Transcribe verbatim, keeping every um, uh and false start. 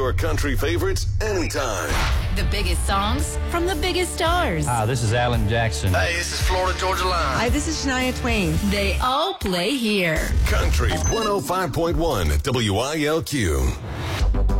your country favorites anytime. The biggest songs from the biggest stars. Hi, this is Alan Jackson. Hey, this is Florida Georgia Line. Hi, this is Shania Twain. They all play here. Country one oh five point one W I L Q.